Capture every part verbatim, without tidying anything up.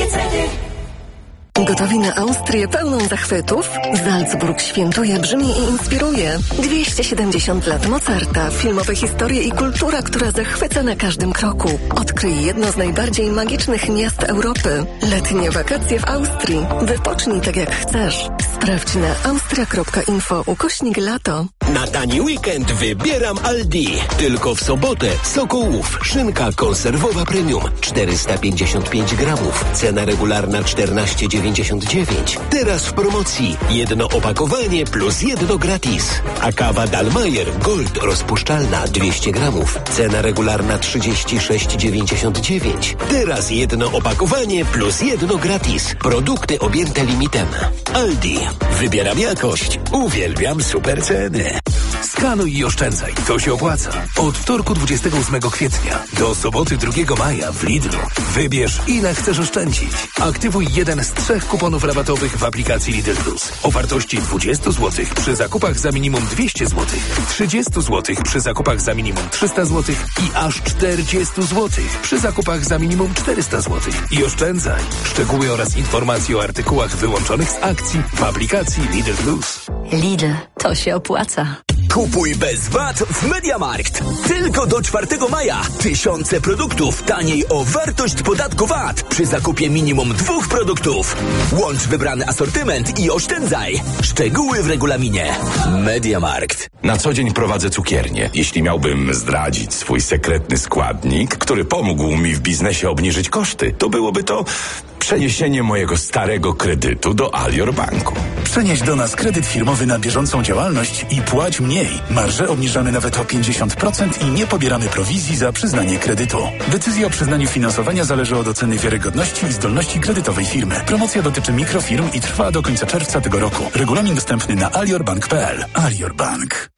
Gotowi na Austrię pełną zachwytów? Salzburg świętuje, brzmi i inspiruje. dwieście siedemdziesiąt lat Mozarta, filmowe historie i kultura, która zachwyca na każdym kroku. Odkryj jedno z najbardziej magicznych miast Europy. Letnie wakacje w Austrii. Wypocznij tak jak chcesz. Sprawdź na austria kropka info ukośnik lato. Na tani weekend wybieram Aldi. Tylko w sobotę Sokołów. Szynka konserwowa premium. czterysta pięćdziesiąt pięć gramów. Cena regularna czternaście dziewięćdziesiąt dziewięć. Teraz w promocji. Jedno opakowanie plus jedno gratis. A kawa Dalmajer Gold rozpuszczalna dwieście gramów. Cena regularna trzydzieści sześć dziewięćdziesiąt dziewięć. Teraz jedno opakowanie plus jedno gratis. Produkty objęte limitem. Aldi. Wybieram jakość. Uwielbiam super ceny. Skanuj i oszczędzaj. To się opłaca. Od wtorku dwudziestego ósmego kwietnia do soboty drugiego maja w Lidlu. Wybierz, ile chcesz oszczędzić. Aktywuj jeden z trzech kuponów rabatowych w aplikacji Lidl Plus. O wartości dwadzieścia złotych przy zakupach za minimum dwieście złotych, trzydzieści złotych przy zakupach za minimum trzysta złotych i aż czterdzieści złotych przy zakupach za minimum czterysta złotych. I oszczędzaj. Szczegóły oraz informacje o artykułach wyłączonych z akcji w aplikacji Lidl Plus. Lidl, to się opłaca. Kupuj bez V A T w MediaMarkt. Tylko do czwartego maja. Tysiące produktów taniej o wartość podatku V A T przy zakupie minimum dwóch produktów. Łącz wybrany asortyment i oszczędzaj. Szczegóły w regulaminie. MediaMarkt. Na co dzień prowadzę cukiernię. Jeśli miałbym zdradzić swój sekretny składnik, który pomógł mi w biznesie obniżyć koszty, to byłoby to przeniesienie mojego starego kredytu do Alior Banku. Przenieś do nas kredyt firmowy na bieżącą działalność i płać mniej. Marże obniżamy nawet o pięćdziesiąt procent i nie pobieramy prowizji za przyznanie kredytu. Decyzja o przyznaniu finansowania zależy od oceny wiarygodności i zdolności kredytowej firmy. Promocja dotyczy mikrofirm i trwa do końca czerwca tego roku. Regulamin dostępny na aliorbank kropka p l. Alior Bank.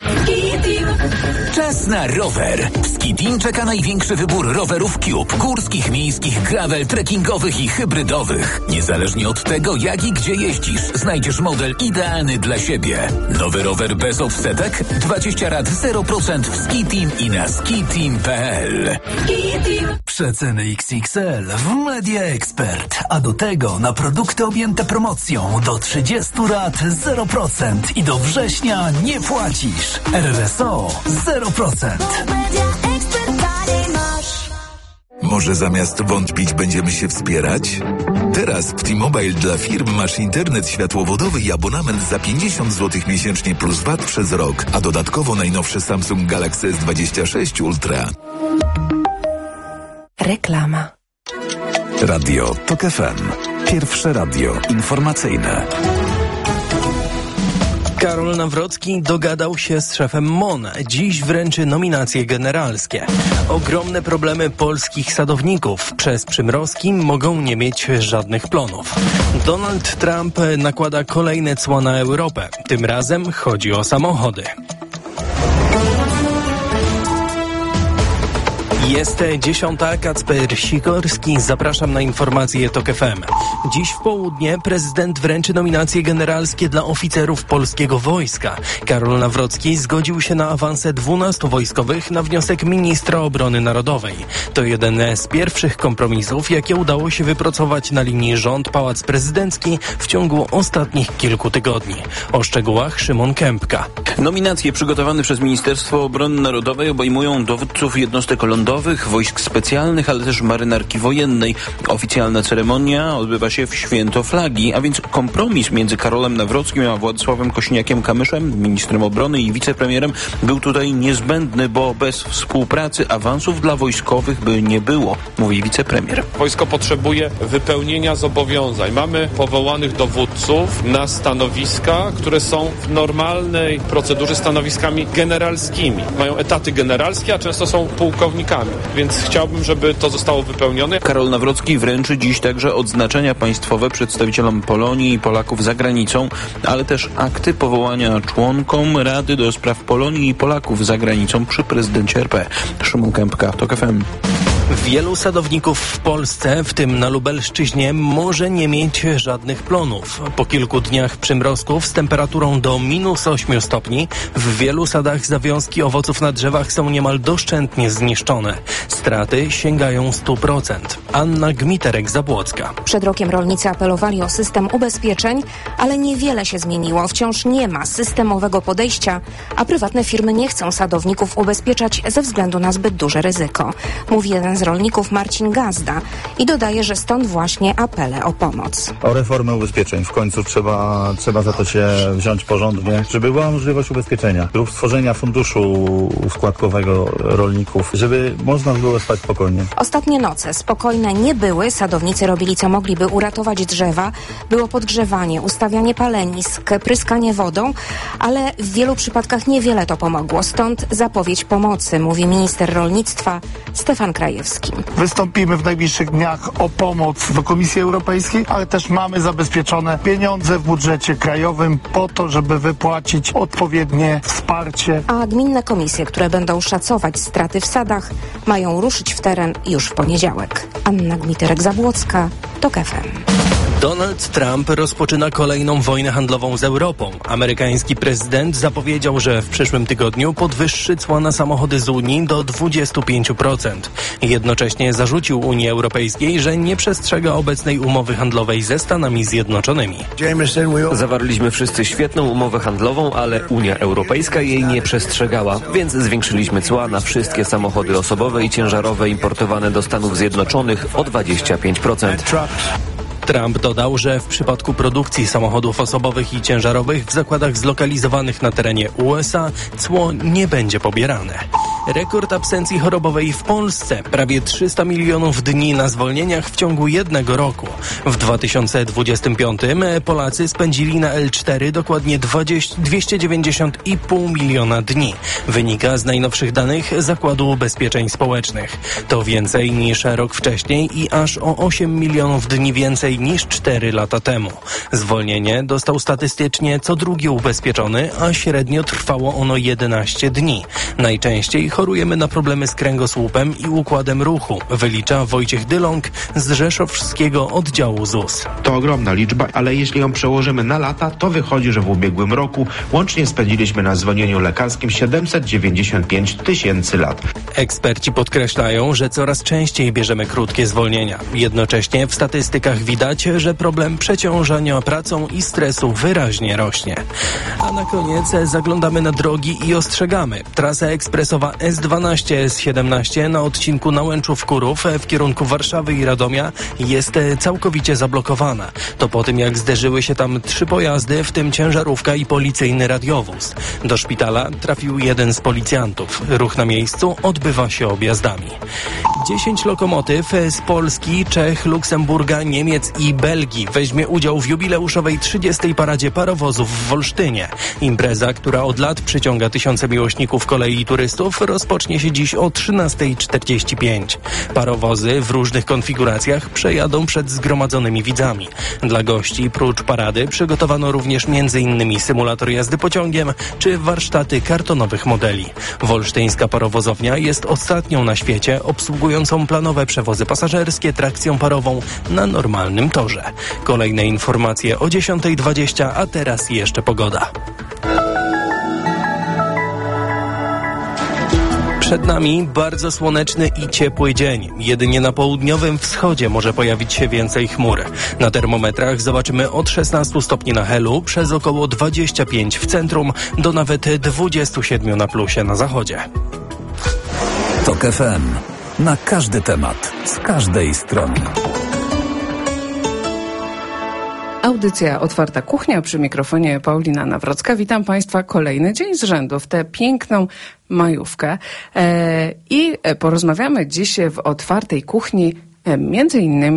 Czas na rower. W Skitim czeka największy wybór rowerów Cube. Górskich, miejskich, gravel, trekkingowych i hybrydowych. Niezależnie od tego, jak i gdzie jeździsz, znajdziesz model idealny dla siebie. Nowy rower bez offsetek, dwadzieścia rat zero procent w Skitim i na skitim kropka p l. Przeceny X X L w Media Expert, a do tego na produkty objęte promocją do trzydziestu rat zero procent i do września nie płacisz. R R S O zero procent. Może zamiast wątpić będziemy się wspierać? Teraz w T-Mobile dla firm masz internet światłowodowy i abonament za pięćdziesiąt złotych miesięcznie plus V A T przez rok, a dodatkowo najnowszy Samsung Galaxy S dwadzieścia sześć Ultra. Reklama. Radio Tok F M. Pierwsze radio informacyjne. Karol Nawrocki dogadał się z szefem M O N. Dziś wręczy nominacje generalskie. Ogromne problemy polskich sadowników. Przez przymrozki mogą nie mieć żadnych plonów. Donald Trump nakłada kolejne cła na Europę. Tym razem chodzi o samochody. Jest dziesiąta, Kacper Sikorski, zapraszam na informacje Tok F M. Dziś w południe prezydent wręczy nominacje generalskie dla oficerów polskiego wojska. Karol Nawrocki zgodził się na awanse dwunastu wojskowych na wniosek ministra obrony narodowej. To jeden z pierwszych kompromisów, jakie udało się wypracować na linii rząd-pałac prezydencki w ciągu ostatnich kilku tygodni. O szczegółach Szymon Kępka. Nominacje przygotowane przez Ministerstwo Obrony Narodowej obejmują dowódców jednostek lądowych, wojsk specjalnych, ale też marynarki wojennej. Oficjalna ceremonia odbywa się w święto flagi, a więc kompromis między Karolem Nawrockim a Władysławem Kośniakiem-Kamyszem, ministrem obrony i wicepremierem, był tutaj niezbędny, bo bez współpracy awansów dla wojskowych by nie było, mówi wicepremier. Wojsko potrzebuje wypełnienia zobowiązań. Mamy powołanych dowódców na stanowiska, które są w normalnej procedurze stanowiskami generalskimi. Mają etaty generalskie, a często są pułkownikami. Więc chciałbym, żeby to zostało wypełnione. Karol Nawrocki wręczy dziś także odznaczenia państwowe przedstawicielom Polonii i Polaków za granicą, ale też akty powołania członkom Rady do Spraw Polonii i Polaków za granicą przy prezydencie R P. Szymon Kępka, Tok F M. Wielu sadowników w Polsce, w tym na Lubelszczyźnie, może nie mieć żadnych plonów. Po kilku dniach przymrozków z temperaturą do minus ośmiu stopni w wielu sadach zawiązki owoców na drzewach są niemal doszczętnie zniszczone. Straty sięgają stu procent. Anna Gmiterek-Zabłocka. Przed rokiem rolnicy apelowali o system ubezpieczeń, ale niewiele się zmieniło. Wciąż nie ma systemowego podejścia, a prywatne firmy nie chcą sadowników ubezpieczać ze względu na zbyt duże ryzyko. Mówi jeden z rolników Marcin Gazda i dodaje, że stąd właśnie apele o pomoc. O reformę ubezpieczeń. W końcu trzeba, trzeba za to się wziąć porządnie, żeby była możliwość ubezpieczenia lub stworzenia funduszu składkowego rolników, żeby można było spać spokojnie. Ostatnie noce spokojne nie były. Sadownicy robili co mogli, by uratować drzewa. Było podgrzewanie, ustawianie palenisk, pryskanie wodą, ale w wielu przypadkach niewiele to pomogło. Stąd zapowiedź pomocy, mówi minister rolnictwa Stefan Krajewski. Wystąpimy w najbliższych dniach o pomoc do Komisji Europejskiej, ale też mamy zabezpieczone pieniądze w budżecie krajowym po to, żeby wypłacić odpowiednie wsparcie. A gminne komisje, które będą szacować straty w sadach, mają ruszyć w teren już w poniedziałek. Anna Gmiterek-Zabłocka, TOK F M. Donald Trump rozpoczyna kolejną wojnę handlową z Europą. Amerykański prezydent zapowiedział, że w przyszłym tygodniu podwyższy cła na samochody z Unii do dwudziestu pięciu procent. Jednocześnie zarzucił Unii Europejskiej, że nie przestrzega obecnej umowy handlowej ze Stanami Zjednoczonymi. Zawarliśmy wszyscy świetną umowę handlową, ale Unia Europejska jej nie przestrzegała, więc zwiększyliśmy cła na wszystkie samochody osobowe i ciężarowe importowane do Stanów Zjednoczonych o dwadzieścia pięć procent. Trump dodał, że w przypadku produkcji samochodów osobowych i ciężarowych w zakładach zlokalizowanych na terenie U S A cło nie będzie pobierane. Rekord absencji chorobowej w Polsce. Prawie trzysta milionów dni na zwolnieniach w ciągu jednego roku. W dwa tysiące dwudziestym piątym Polacy spędzili na L cztery dokładnie dwieście dziewięćdziesiąt i pół miliona dni. Wynika z najnowszych danych Zakładu Ubezpieczeń Społecznych. To więcej niż rok wcześniej i aż o osiem milionów dni więcej niż cztery lata temu. Zwolnienie dostał statystycznie co drugi ubezpieczony, a średnio trwało ono jedenaście dni. Najczęściej chorujemy na problemy z kręgosłupem i układem ruchu, wylicza Wojciech Dylong z rzeszowskiego oddziału Z U S. To ogromna liczba, ale jeśli ją przełożymy na lata, to wychodzi, że w ubiegłym roku łącznie spędziliśmy na zwolnieniu lekarskim siedemset dziewięćdziesiąt pięć tysięcy lat. Eksperci podkreślają, że coraz częściej bierzemy krótkie zwolnienia. Jednocześnie w statystykach widać, że problem przeciążania pracą i stresu wyraźnie rośnie. A na koniec zaglądamy na drogi i ostrzegamy. Trasa ekspresowa S dwanaście S siedemnaście na odcinku Nałęczów-Kurów w kierunku Warszawy i Radomia jest całkowicie zablokowana. To po tym, jak zderzyły się tam trzy pojazdy, w tym ciężarówka i policyjny radiowóz. Do szpitala trafił jeden z policjantów. Ruch na miejscu odbywa się objazdami. Dziesięć lokomotyw z Polski, Czech, Luksemburga, Niemiec i Belgii weźmie udział w jubileuszowej trzydziestej paradzie parowozów w Wolsztynie. Impreza, która od lat przyciąga tysiące miłośników kolei i turystów, rozpocznie się dziś o trzynasta czterdzieści pięć. Parowozy w różnych konfiguracjach przejadą przed zgromadzonymi widzami. Dla gości prócz parady przygotowano również między innymi symulator jazdy pociągiem czy warsztaty kartonowych modeli. Wolsztyńska parowozownia jest ostatnią na świecie obsługującą planowe przewozy pasażerskie trakcją parową na normalnym torze. Kolejne informacje o dziesiąta dwadzieścia, a teraz jeszcze pogoda. Przed nami bardzo słoneczny i ciepły dzień. Jedynie na południowym wschodzie może pojawić się więcej chmur. Na termometrach zobaczymy od szesnastu stopni na Helu, przez około dwadzieścia pięć w centrum, do nawet dwudziestu siedmiu na plusie na zachodzie. TOK F M. Na każdy temat, z każdej strony. Audycja Otwarta Kuchnia, przy mikrofonie Paulina Nawrocka. Witam Państwa kolejny dzień z rzędu w tę piękną majówkę. E, I porozmawiamy dziś w Otwartej Kuchni e, między innymi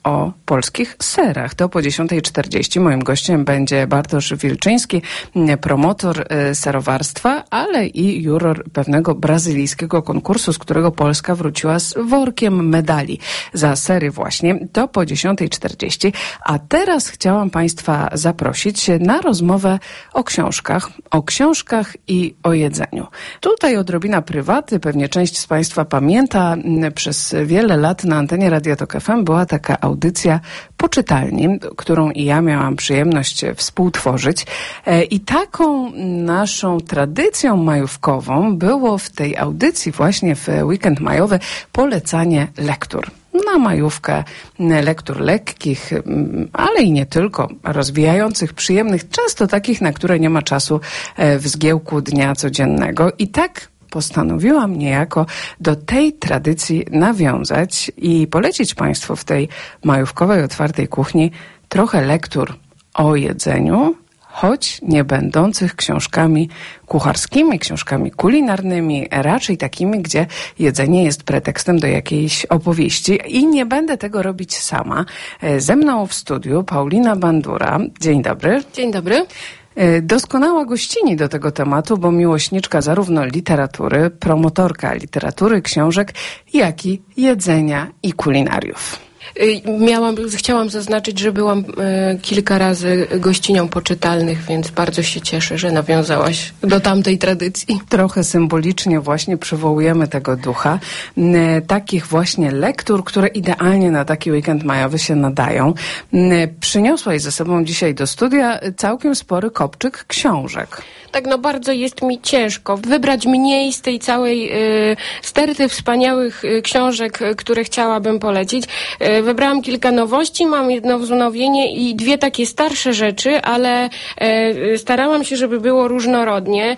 o polskich serach. To po dziesiątej czterdzieści moim gościem będzie Bartosz Wilczyński, promotor serowarstwa, ale i juror pewnego brazylijskiego konkursu, z którego Polska wróciła z workiem medali za sery właśnie. To po dziesiątej czterdzieści. A teraz chciałam Państwa zaprosić na rozmowę o książkach, o książkach i o jedzeniu. Tutaj odrobina prywaty, pewnie część z Państwa pamięta, przez wiele lat na antenie Radia Tok F M była taka audycja Po czytalni, którą i ja miałam przyjemność współtworzyć. I taką naszą tradycją majówkową było w tej audycji właśnie w weekend majowy polecanie lektur. Na majówkę lektur lekkich, ale i nie tylko, rozwijających, przyjemnych, często takich, na które nie ma czasu w zgiełku dnia codziennego. I tak postanowiłam niejako do tej tradycji nawiązać i polecić Państwu w tej majówkowej otwartej kuchni trochę lektur o jedzeniu, choć nie będących książkami kucharskimi, książkami kulinarnymi, raczej takimi, gdzie jedzenie jest pretekstem do jakiejś opowieści. I nie będę tego robić sama. Ze mną w studiu Paulina Bandura. Dzień dobry. Dzień dobry. Doskonała gościni do tego tematu, bo miłośniczka zarówno literatury, promotorka literatury, książek, jak i jedzenia i kulinariów. Miałam, chciałam zaznaczyć, że byłam e, kilka razy gościnią poczytalnych, więc bardzo się cieszę, że nawiązałaś do tamtej tradycji. Trochę symbolicznie właśnie przywołujemy tego ducha. E, takich właśnie lektur, które idealnie na taki weekend majowy się nadają. E, przyniosłaś ze sobą dzisiaj do studia całkiem spory kopczyk książek. Tak, no bardzo jest mi ciężko wybrać mniej z tej całej y, sterty wspaniałych y, książek, y, które chciałabym polecić. Y, wybrałam kilka nowości, mam jedno wznowienie i dwie takie starsze rzeczy, ale y, starałam się, żeby było różnorodnie.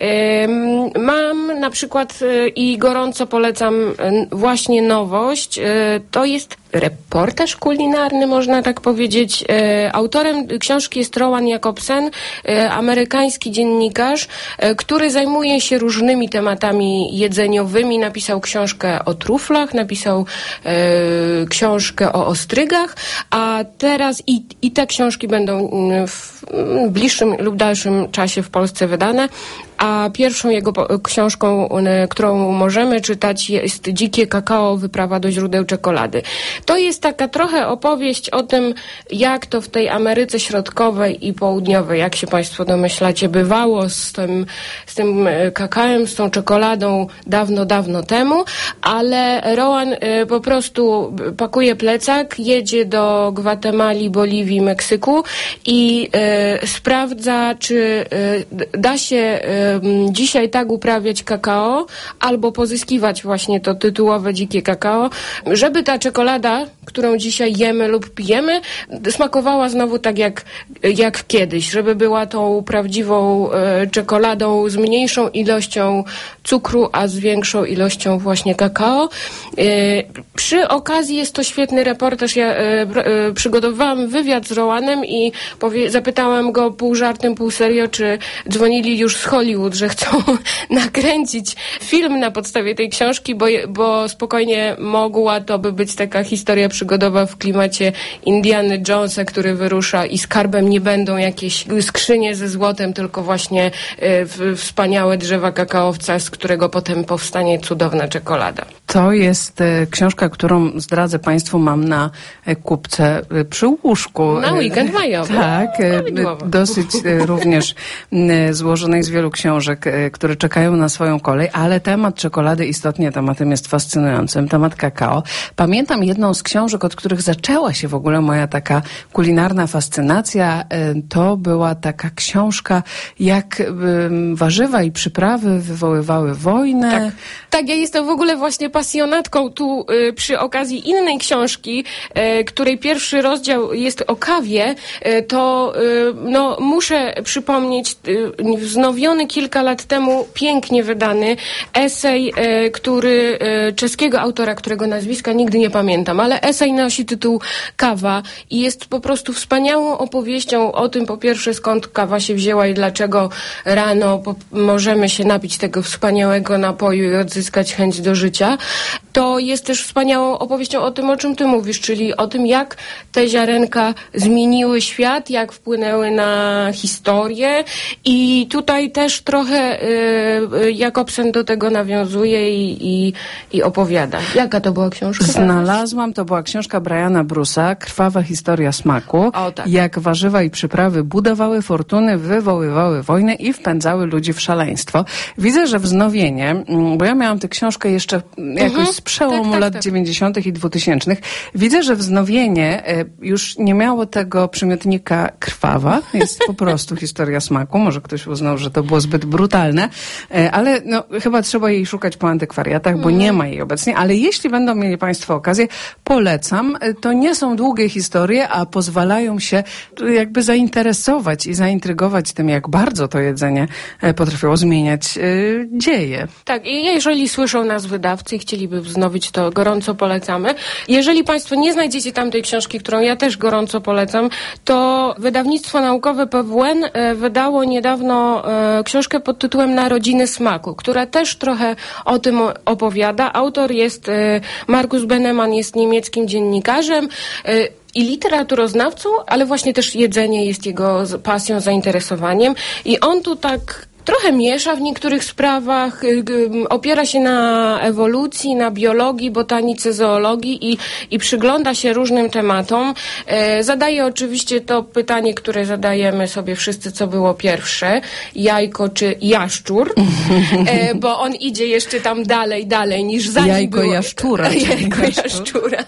Y, mam na przykład y, i gorąco polecam y, właśnie nowość. Y, to jest reportaż kulinarny, można tak powiedzieć. E, autorem książki jest Rowan Jacobsen, e, amerykański dziennikarz, e, który zajmuje się różnymi tematami jedzeniowymi. Napisał książkę o truflach, napisał e, książkę o ostrygach, a teraz i, i te książki będą w bliższym lub dalszym czasie w Polsce wydane. A pierwszą jego książką, którą możemy czytać, jest Dzikie kakao, wyprawa do źródeł czekolady. To jest taka trochę opowieść o tym, jak to w tej Ameryce Środkowej i Południowej, jak się Państwo domyślacie, bywało z tym, z tym kakałem, z tą czekoladą dawno, dawno temu, ale Rowan po prostu pakuje plecak, jedzie do Gwatemali, Boliwii, Meksyku i y, sprawdza, czy y, da się y, dzisiaj tak uprawiać kakao, albo pozyskiwać właśnie to tytułowe dzikie kakao, żeby ta czekolada, którą dzisiaj jemy lub pijemy, smakowała znowu tak jak, jak kiedyś, żeby była tą prawdziwą e, czekoladą z mniejszą ilością cukru, a z większą ilością właśnie kakao. E, przy okazji jest to świetny reportaż. Ja e, e, przygotowałam wywiad z Rowanem i powie, zapytałam go pół żartem, pół serio, czy dzwonili już z Hollywood, że chcą nakręcić film na podstawie tej książki, bo, bo spokojnie mogła to by być taka historia przygodowa w klimacie Indiany Jonesa, który wyrusza i skarbem nie będą jakieś skrzynie ze złotem, tylko właśnie y, wspaniałe drzewa kakaowca, z którego potem powstanie cudowna czekolada. To jest y, książka, którą zdradzę Państwu, mam na y, kupce y, przy łóżku. Na weekend majowy. Tak, y, dosyć y, również y, złożonej z wielu książek, y, które czekają na swoją kolej, ale temat czekolady istotnie tematem jest fascynującym, temat kakao. Pamiętam jedną z książek, od których zaczęła się w ogóle moja taka kulinarna fascynacja. Y, to była taka książka, jak y, warzywa i przyprawy wywoływały wojnę. Tak, tak, ja jestem w ogóle właśnie pasjonatką tu y, przy okazji innej książki, y, której pierwszy rozdział jest o kawie, y, to no, muszę przypomnieć wznowiony kilka lat temu, pięknie wydany esej, który czeskiego autora, którego nazwiska nigdy nie pamiętam, ale esej nosi tytuł Kawa i jest po prostu wspaniałą opowieścią o tym, po pierwsze, skąd kawa się wzięła i dlaczego rano po- możemy się napić tego wspaniałego napoju i odzyskać chęć do życia. To jest też wspaniałą opowieścią o tym, o czym ty mówisz, czyli o tym, jak te ziarenka zmieniły świat, jak wpłynęły na historię i tutaj też trochę y, Jakobsen do tego nawiązuje i, i, i opowiada. Jaka to była książka? Znalazłam, to była książka Briana Bruce'a, Krwawa historia smaku. O, tak. Jak warzywa i przyprawy budowały fortuny, wywoływały wojny i wpędzały ludzi w szaleństwo. Widzę, że wznowienie, bo ja miałam tę książkę jeszcze jakoś Mhm. z przełomu Tak, tak, lat tak. dziewięćdziesiątych i dwutysięcznych. Widzę, że wznowienie e, już nie miało tego przymiotnika krwawa. Jest po prostu historia smaku. Może ktoś uznał, że to było zbyt brutalne, e, ale no, chyba trzeba jej szukać po antykwariatach, bo nie ma jej obecnie. Ale jeśli będą mieli państwo okazję, polecam. E, To nie są długie historie, a pozwalają się jakby zainteresować i zaintrygować tym, jak bardzo to jedzenie e, potrafiło zmieniać e, dzieje. Tak, i jeżeli słyszą nas wydawcy i chcieliby wznowić, to gorąco polecamy. Jeżeli państwo nie znajdziecie tamtej książki, którą ja też gorąco polecam, to wydawnictwo naukowe P W N e, wydało niedawno e, książkę pod tytułem Narodziny smaku, która też trochę o tym o- opowiada. Autor jest e, Markus Bennemann, jest niemieckim dziennikarzem e, i literaturoznawcą, ale właśnie też jedzenie jest jego z- pasją, zainteresowaniem i on tu tak trochę miesza w niektórych sprawach, y, y, opiera się na ewolucji, na biologii, botanice, zoologii i, i przygląda się różnym tematom. E, zadaje oczywiście to pytanie, które zadajemy sobie wszyscy, co było pierwsze, jajko czy jaszczur, e, bo on idzie jeszcze tam dalej, dalej niż zanim Jajko było... jaszczura, czyli Jajko jaszczur. jaszczura,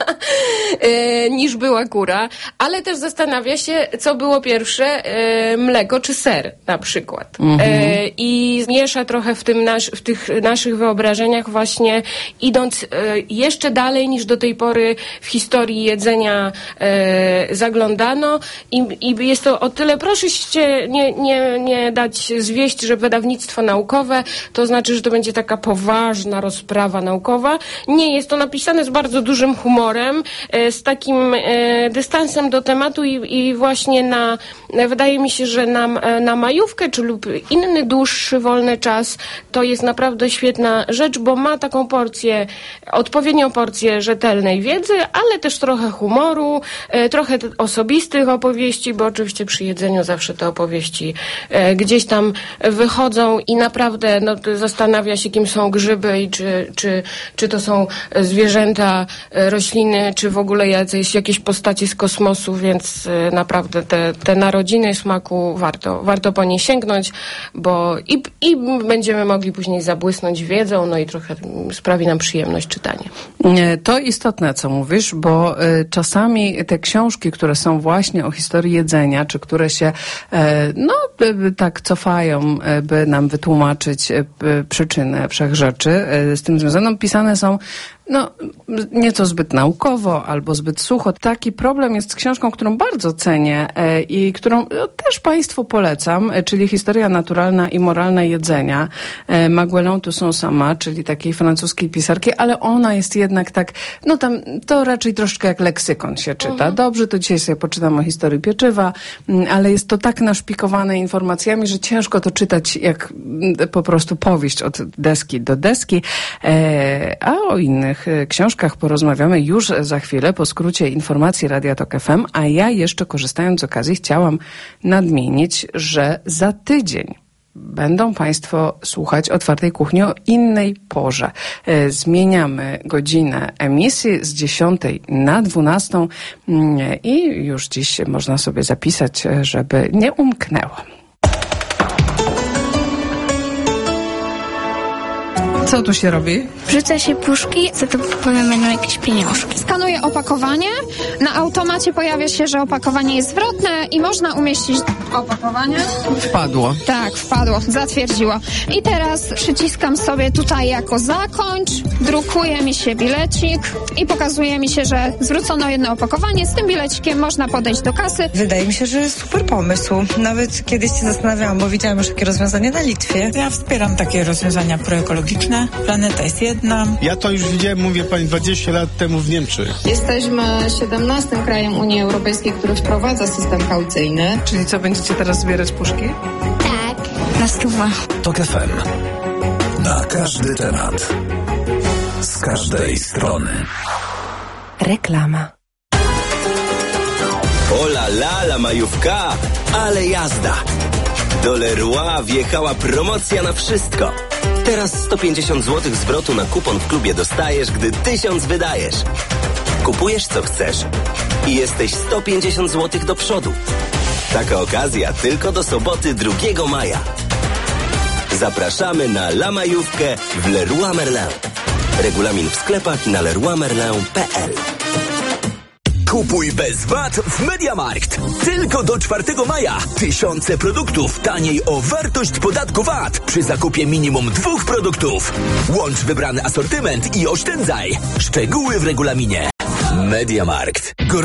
e, niż była kura, ale też zastanawia się, co było pierwsze, e, mleko czy ser na przykład. Mhm. E, I miesza trochę w, tym nasz, w tych naszych wyobrażeniach właśnie idąc e, jeszcze dalej niż do tej pory w historii jedzenia e, zaglądano i, i jest to o tyle, proszę się nie, nie, nie dać zwieść, że wydawnictwo naukowe to znaczy, że to będzie taka poważna rozprawa naukowa. Nie, jest to napisane z bardzo dużym humorem, e, z takim e, dystansem do tematu i, i właśnie na, e, wydaje mi się, że na, e, na majówkę czy lub inny dłuższy, wolny czas, to jest naprawdę świetna rzecz, bo ma taką porcję, odpowiednią porcję rzetelnej wiedzy, ale też trochę humoru, e, trochę t- osobistych opowieści, bo oczywiście przy jedzeniu zawsze te opowieści e, gdzieś tam wychodzą i naprawdę no, to zastanawia się, kim są grzyby i czy, czy, czy to są zwierzęta, e, rośliny, czy w ogóle jacyś, jakieś postaci z kosmosu, więc e, naprawdę te, te narodziny smaku warto, warto po nie sięgnąć, bo i, i będziemy mogli później zabłysnąć wiedzą, no i trochę sprawi nam przyjemność czytanie. Nie, to istotne, co mówisz, bo y, czasami te książki, które są właśnie o historii jedzenia, czy które się y, no y, tak cofają, y, by nam wytłumaczyć y, przyczynę wszechrzeczy y, z tym związaną, pisane są no, nieco zbyt naukowo albo zbyt sucho. Taki problem jest z książką, którą bardzo cenię e, i którą no, też państwu polecam, e, czyli Historia naturalna i moralna jedzenia e, Maguelone Toussaint-Sama, czyli takiej francuskiej pisarki, ale ona jest jednak tak, no tam to raczej troszkę jak leksykon się czyta. Mhm. Dobrze, to dzisiaj sobie poczytam o historii pieczywa, m, ale jest to tak naszpikowane informacjami, że ciężko to czytać jak m, po prostu powieść od deski do deski, e, a o innych książkach porozmawiamy już za chwilę po skrócie informacji Radia Tok F M, a ja jeszcze korzystając z okazji chciałam nadmienić, że za tydzień będą państwo słuchać Otwartej Kuchni o innej porze. E, Zmieniamy godzinę emisji z dziesiątej na dwunastą mm, i już dziś można sobie zapisać, żeby nie umknęło. Co tu się robi? Wrzuca się puszki, za to potem będą jakieś pieniążki. Skanuję opakowanie, na automacie pojawia się, że opakowanie jest zwrotne i można umieścić opakowanie. Wpadło. Tak, wpadło, zatwierdziło. I teraz przyciskam sobie tutaj jako zakończ, drukuje mi się bilecik i pokazuje mi się, że zwrócono jedno opakowanie. Z tym bilecikiem można podejść do kasy. Wydaje mi się, że jest super pomysł. Nawet kiedyś się zastanawiałam, bo widziałam już takie rozwiązanie na Litwie. Ja wspieram takie rozwiązania proekologiczne. Planeta jest jedna. Ja to już widziałem, mówię pani, dwadzieścia lat temu w Niemczech. Jesteśmy siedemnastym krajem Unii Europejskiej, który wprowadza system kaucyjny. Czyli co, będziecie teraz zbierać puszki? Tak, na stówę. Tok F M. Na każdy temat. Z każdej strony. Reklama. Ola la la majówka, ale jazda. Do Leroy wjechała promocja na wszystko. Teraz sto pięćdziesiąt złotych zwrotu na kupon w klubie dostajesz, gdy tysiąc wydajesz. Kupujesz co chcesz i jesteś sto pięćdziesiąt złotych do przodu. Taka okazja tylko do soboty drugiego maja. Zapraszamy na La Majówkę w Leroy Merlin. Regulamin w sklepach i na leroy merlin kropka p l. Kupuj bez V A T w MediaMarkt. Tylko do czwartego maja. Tysiące produktów taniej o wartość podatku V A T przy zakupie minimum dwóch produktów. Łącz wybrany asortyment i oszczędzaj. Szczegóły w regulaminie. MediaMarkt.